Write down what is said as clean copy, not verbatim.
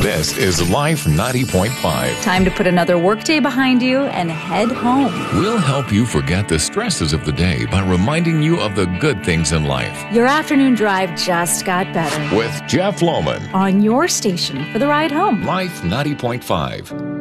This is Life 90.5. Time to put another workday behind you and head home. We'll help you forget the stresses of the day by reminding you of the good things in life. Your afternoon drive just got better. With Jeff Lohman. On your station for the ride home. Life 90.5.